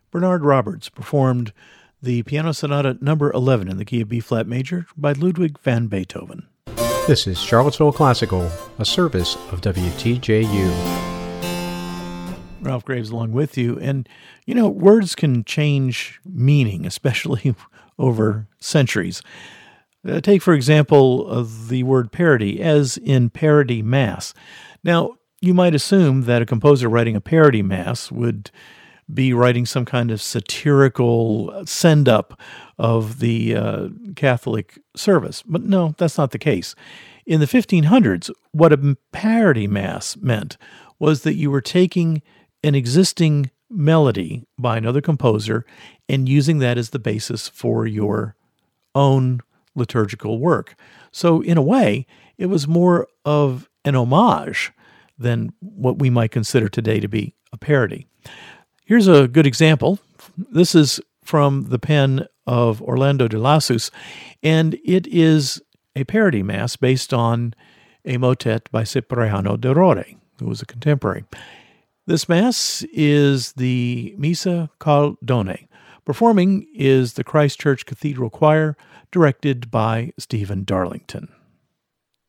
Bernard Roberts performed the Piano Sonata number 11 in the key of B-flat major by Ludwig van Beethoven. This is Charlottesville Classical, a service of WTJU. Ralph Graves along with you. And, words can change meaning, especially over centuries. Take, for example, the word parody, as in parody mass. Now, you might assume that a composer writing a parody mass would be writing some kind of satirical send-up of the Catholic service. But no, that's not the case. In the 1500s, what a parody mass meant was that you were taking an existing melody by another composer and using that as the basis for your own liturgical work. So in a way, it was more of an homage than what we might consider today to be a parody. Here's a good example. This is from the pen of Orlando de Lassus, and it is a parody mass based on a motet by Cipriano de Rore, who was a contemporary. This mass is the Missa Col Done. Performing is the Christ Church Cathedral Choir, directed by Stephen Darlington.